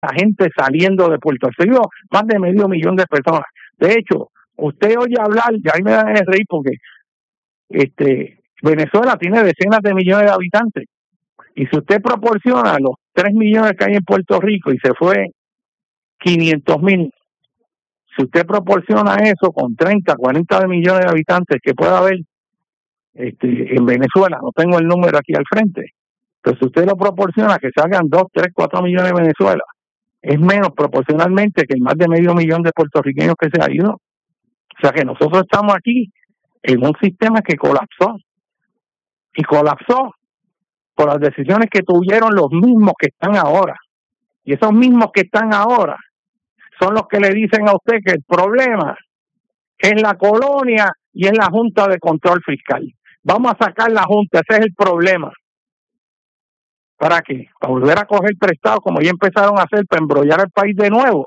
la gente saliendo de Puerto Rico, más de 500,000 de personas. De hecho, usted oye hablar, ya ahí me dan el reír porque Venezuela tiene decenas de millones de habitantes. Y si usted proporciona los 3 millones que hay en Puerto Rico y se fue 500,000, si usted proporciona eso con 30, 40 millones de habitantes que pueda haber en Venezuela, no tengo el número aquí al frente, pero si usted lo proporciona que salgan 2, 3, 4 millones de Venezuela, es menos proporcionalmente que el más de 500,000 de puertorriqueños que se ha ido. O sea que nosotros estamos aquí en un sistema que colapsó. Y colapsó por las decisiones que tuvieron los mismos que están ahora. Y esos mismos que están ahora son los que le dicen a usted que el problema es la colonia y es la Junta de Control Fiscal. Vamos a sacar la Junta, ese es el problema. ¿Para qué? Para volver a coger prestado como ya empezaron a hacer, para embrollar el país de nuevo.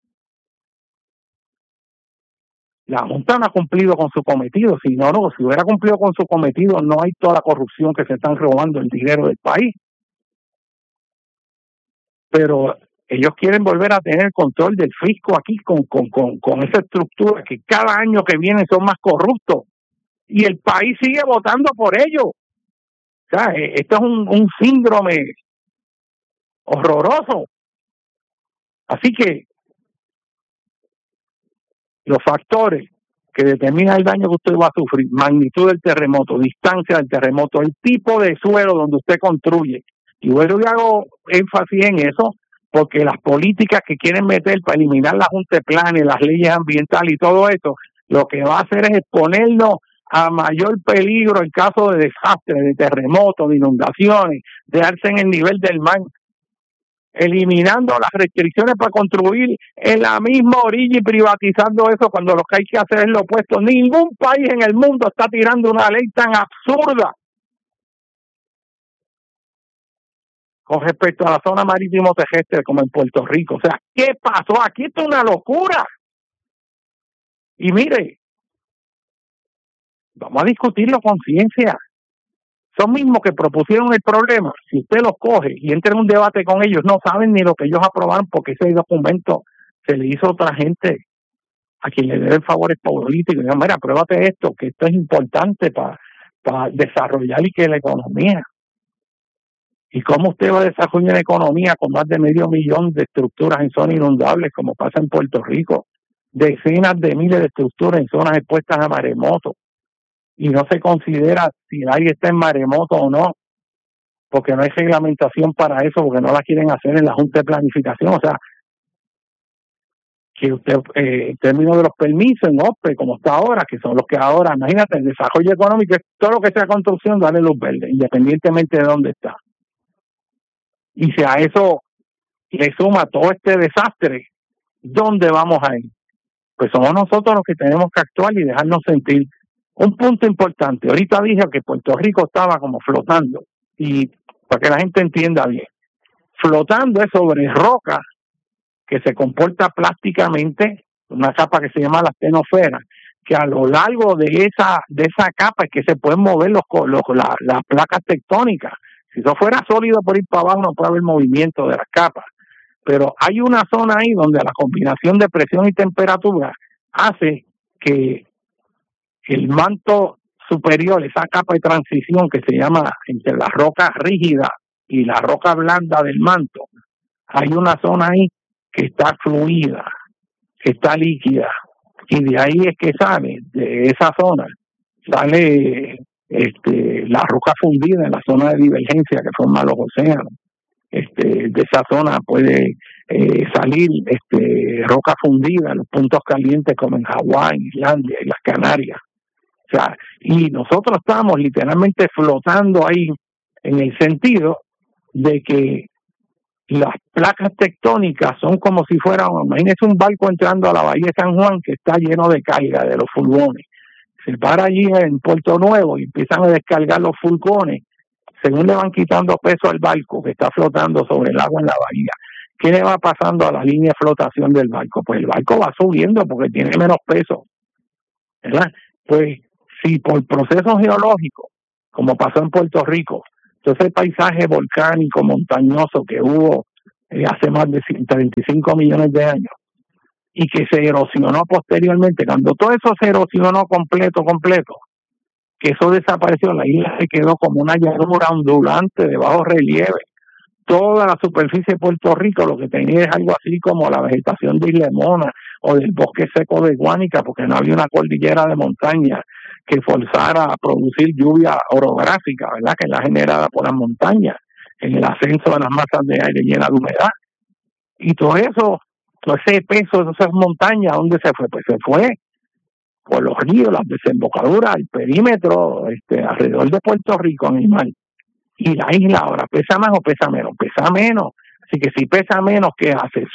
La Junta no ha cumplido con su cometido. Si hubiera cumplido con su cometido, no hay toda la corrupción que se están robando el dinero del país. Pero ellos quieren volver a tener control del fisco aquí con esa estructura que cada año que viene son más corruptos. Y el país sigue votando por ellos. O sea, esto es un síndrome horroroso. Así que los factores que determinan el daño que usted va a sufrir, magnitud del terremoto, distancia del terremoto, el tipo de suelo donde usted construye. Y bueno, yo hago énfasis en eso porque las políticas que quieren meter para eliminar la Junta de Planes, las leyes ambientales y todo eso, lo que va a hacer es exponernos a mayor peligro en caso de desastres, de terremotos, de inundaciones, de darse en el nivel del mar, eliminando las restricciones para construir en la misma orilla y privatizando eso cuando lo que hay que hacer es lo opuesto. Ningún país en el mundo está tirando una ley tan absurda con respecto a la zona marítimo terrestre como en Puerto Rico. O sea, ¿qué pasó? Aquí esto es una locura. Y mire, vamos a discutirlo con ciencia. Son mismos que propusieron el problema. Si usted los coge y entra en un debate con ellos, no saben ni lo que ellos aprobaron porque ese documento se le hizo a otra gente a quien le deben favores políticos. Y digan, mira, pruébate esto, que esto es importante para desarrollar y que la economía. ¿Y cómo usted va a desarrollar la economía con más de 500,000 de estructuras en zonas inundables como pasa en Puerto Rico? Decenas de miles de estructuras en zonas expuestas a maremotos. Y no se considera si nadie está en maremoto o no, porque no hay reglamentación para eso, porque no la quieren hacer en la Junta de Planificación. O sea, que usted, en términos de los permisos en OPE, como está ahora, que son los que ahora, imagínate, el desarrollo económico es todo lo que sea construcción, darle luz verde, independientemente de dónde está. Y si a eso le suma todo este desastre, ¿dónde vamos a ir? Pues somos nosotros los que tenemos que actuar y dejarnos sentir. Un punto importante, ahorita dije que Puerto Rico estaba como flotando, y para que la gente entienda bien, flotando es sobre roca que se comporta plásticamente, una capa que se llama la astenosfera, que a lo largo de esa capa es que se pueden mover las placas tectónicas. Si eso fuera sólido por ir para abajo no puede haber movimiento de las capas, pero hay una zona ahí donde la combinación de presión y temperatura hace que el manto superior, esa capa de transición que se llama entre la roca rígida y la roca blanda del manto, hay una zona ahí que está fluida, que está líquida, y de ahí es que sale, de esa zona, sale la roca fundida en la zona de divergencia que forman los océanos. De esa zona puede salir roca fundida en los puntos calientes como en Hawái, Islandia y las Canarias. O sea, y nosotros estamos literalmente flotando ahí en el sentido de que las placas tectónicas son como si fuera, imagínese un barco entrando a la bahía de San Juan que está lleno de carga de los furgones. Se para allí en Puerto Nuevo y empiezan a descargar los furgones. Según le van quitando peso al barco que está flotando sobre el agua en la bahía, ¿qué le va pasando a la línea de flotación del barco? Pues el barco va subiendo porque tiene menos peso, ¿verdad? Pues si por procesos geológicos, como pasó en Puerto Rico, entonces el paisaje volcánico montañoso que hubo hace más de 35 millones de años, y que se erosionó posteriormente. Cuando todo eso se erosionó completo, que eso desapareció, la isla se quedó como una llanura ondulante de bajo relieve. Toda la superficie de Puerto Rico lo que tenía es algo así como la vegetación de Isla Mona o del bosque seco de Guánica, porque no había una cordillera de montaña que forzara a producir lluvia orográfica, ¿verdad?, que es la generada por las montañas, en el ascenso de las masas de aire llenas de humedad. Y todo eso, todo ese peso de esas montañas, ¿dónde se fue? Pues se fue por los ríos, las desembocaduras, el perímetro, alrededor de Puerto Rico, en el mar. Y la isla ahora, ¿pesa más o pesa menos? Pesa menos. Así que si pesa menos, ¿qué hace?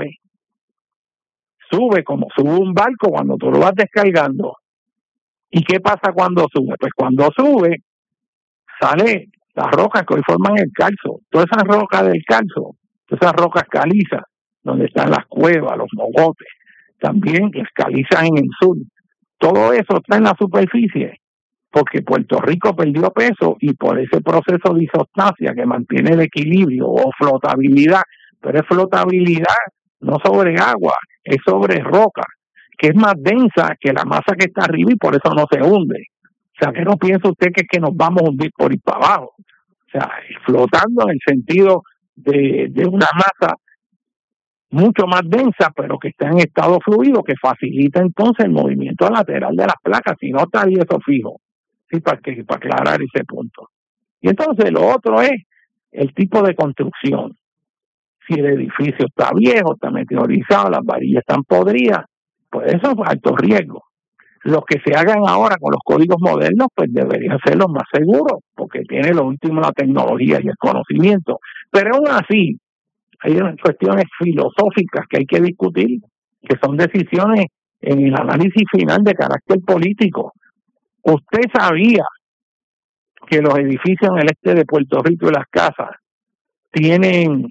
Sube como sube un barco cuando tú lo vas descargando. ¿Y qué pasa cuando sube? Pues cuando sube, sale las rocas que hoy forman el calzo. Todas esas rocas del calzo, todas esas rocas calizas, donde están las cuevas, los mogotes, también las calizas en el sur. Todo eso está en la superficie, porque Puerto Rico perdió peso y por ese proceso de isostasia que mantiene el equilibrio o flotabilidad, pero es flotabilidad no sobre agua, es sobre roca, que es más densa que la masa que está arriba y por eso no se hunde. O sea, que no piensa usted que es que nos vamos a hundir por ir para abajo. O sea, flotando en el sentido de una masa mucho más densa, pero que está en estado fluido, que facilita entonces el movimiento lateral de las placas, si no estaría eso fijo. Sí, para aclarar ese punto. Y entonces lo otro es el tipo de construcción. Si el edificio está viejo, está meteorizado, las varillas están podridas, pues eso es alto riesgo. Los que se hagan ahora con los códigos modernos, pues deberían ser los más seguros, porque tiene lo último la tecnología y el conocimiento. Pero aún así, hay unas cuestiones filosóficas que hay que discutir, que son decisiones en el análisis final de carácter político. Usted sabía que los edificios en el este de Puerto Rico y las casas tienen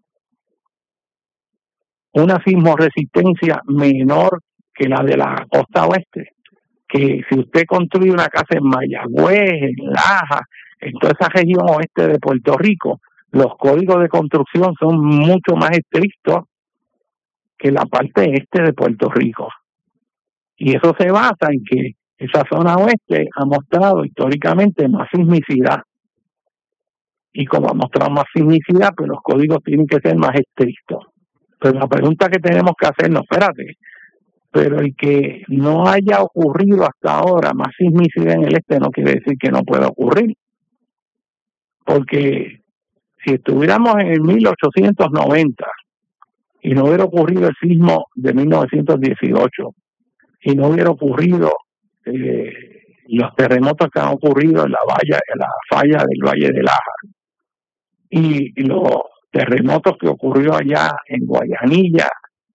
una sismoresistencia menor que la de la costa oeste, que si usted construye una casa en Mayagüez, en Laja, en toda esa región oeste de Puerto Rico, los códigos de construcción son mucho más estrictos que la parte este de Puerto Rico. Y eso se basa en que esa zona oeste ha mostrado históricamente más sismicidad. Y como ha mostrado más sismicidad, pues los códigos tienen que ser más estrictos. Pero la pregunta que tenemos que hacernos, espérate, pero el que no haya ocurrido hasta ahora más sismicidad en el este no quiere decir que no pueda ocurrir. Porque si estuviéramos en el 1890 y no hubiera ocurrido el sismo de 1918 y no hubiera ocurrido los terremotos que han ocurrido en la falla del Valle de Laja y los terremotos que ocurrió allá en Guayanilla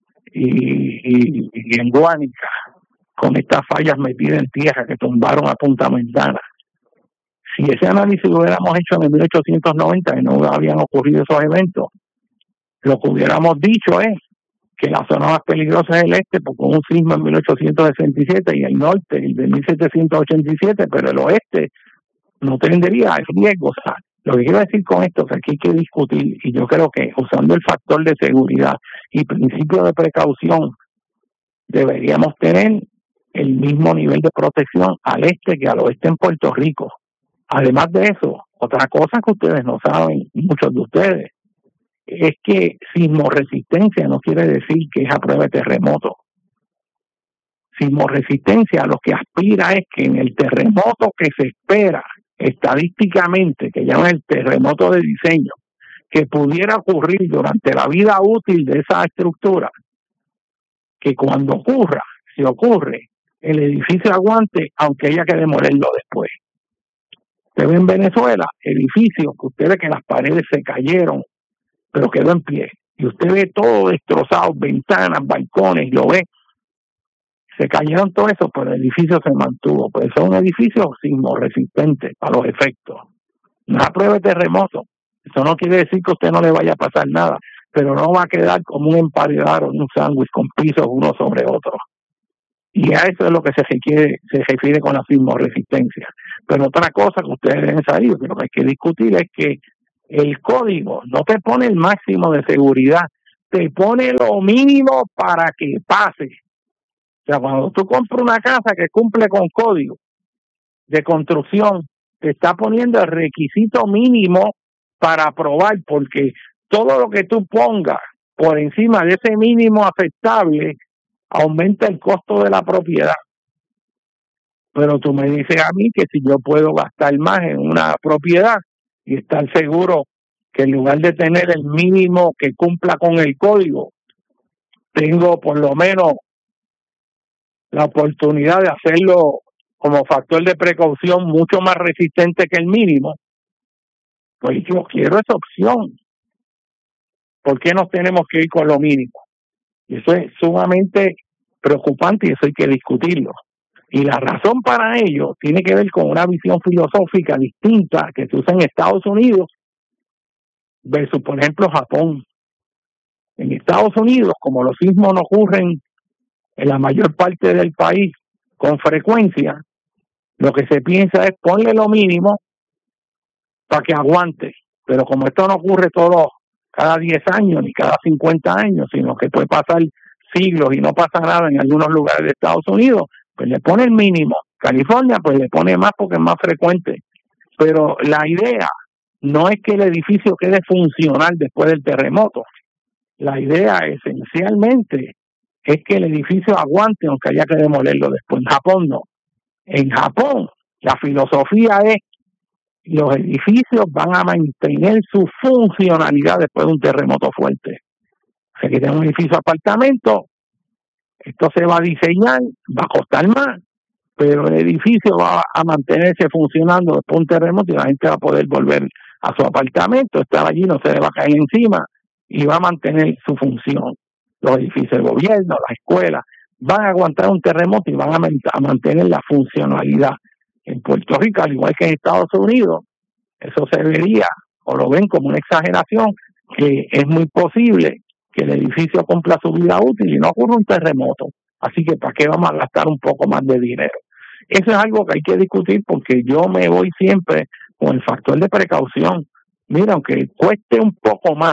y en Guánica, con estas fallas metidas en tierra que tumbaron a Punta Mendana. Si ese análisis lo hubiéramos hecho en 1890 y no habían ocurrido esos eventos, lo que hubiéramos dicho es que la zona más peligrosa es el este, porque hubo un sismo en 1867 y el norte, el de 1787, pero el oeste no tendría riesgo. O sea, lo que quiero decir con esto es que aquí hay que discutir, y yo creo que usando el factor de seguridad y principio de precaución, deberíamos tener el mismo nivel de protección al este que al oeste en Puerto Rico. Además de eso, otra cosa que ustedes no saben, muchos de ustedes, es que sismoresistencia no quiere decir que es a prueba de terremoto. Sismoresistencia lo que aspira es que en el terremoto que se espera estadísticamente, que llaman el terremoto de diseño, que pudiera ocurrir durante la vida útil de esa estructura, que cuando ocurra, si ocurre, el edificio aguante, aunque haya que demolerlo después. Usted ve en Venezuela edificios que usted ve que las paredes se cayeron, pero quedó en pie. Y usted ve todo destrozado, ventanas, balcones, lo ve. Se cayeron todo eso, pero el edificio se mantuvo. Pues son edificios sismorresistentes a los efectos. No apruebe terremoto. Eso no quiere decir que a usted no le vaya a pasar nada, pero no va a quedar como un emparedado, un sándwich con pisos uno sobre otro. Y a eso es lo que se refiere con la sismoresistencia. Pero otra cosa que ustedes deben saber, que lo que hay que discutir es que El código no te pone el máximo de seguridad, te pone lo mínimo para que pase. O sea, cuando tú compras una casa que cumple con código de construcción, te está poniendo el requisito mínimo para aprobar, porque todo lo que tú pongas por encima de ese mínimo aceptable aumenta el costo de la propiedad. Pero tú me dices a mí que si yo puedo gastar más en una propiedad y estar seguro que en lugar de tener el mínimo que cumpla con el código, tengo por lo menos la oportunidad de hacerlo como factor de precaución mucho más resistente que el mínimo, pues yo quiero esa opción. ¿Por qué nos tenemos que ir con lo mínimo? Y eso es sumamente preocupante y eso hay que discutirlo. Y la razón para ello tiene que ver con una visión filosófica distinta que se usa en Estados Unidos versus, por ejemplo, Japón. En Estados Unidos, como los sismos no ocurren en la mayor parte del país con frecuencia, lo que se piensa es ponle lo mínimo para que aguante. Pero como esto no ocurre cada 10 años ni cada 50 años, sino que puede pasar siglos y no pasa nada en algunos lugares de Estados Unidos, pues le pone el mínimo. California pues le pone más porque es más frecuente. Pero la idea no es que el edificio quede funcional después del terremoto. La idea esencialmente es que el edificio aguante aunque haya que demolerlo después. En Japón no. En Japón la filosofía es los edificios van a mantener su funcionalidad después de un terremoto fuerte. O sea que tenemos un edificio de apartamento, esto se va a diseñar, va a costar más, pero el edificio va a mantenerse funcionando después de un terremoto y la gente va a poder volver a su apartamento, estar allí, no se le va a caer encima y va a mantener su función. Los edificios del gobierno, las escuelas, van a aguantar un terremoto y van a mantener la funcionalidad. En Puerto Rico, al igual que en Estados Unidos, eso se vería o lo ven como una exageración, que es muy posible que el edificio cumpla su vida útil y no ocurra un terremoto. Así que ¿para qué vamos a gastar un poco más de dinero? Eso es algo que hay que discutir porque yo me voy siempre con el factor de precaución. Mira, aunque cueste un poco más,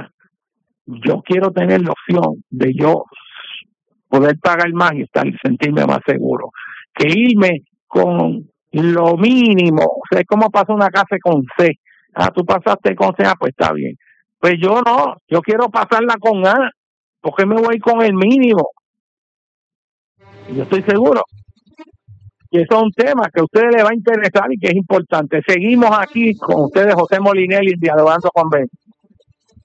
yo quiero tener la opción de yo poder pagar más y sentirme más seguro que irme con lo mínimo. O sea, es como pasa una casa con C. Tú pasaste con C, pues está bien. Pues yo no, yo quiero pasarla con A, porque me voy con el mínimo. Y yo estoy seguro que eso es un tema que a ustedes les va a interesar y que es importante. Seguimos aquí con ustedes, José Molinelli, dialogando con Ben.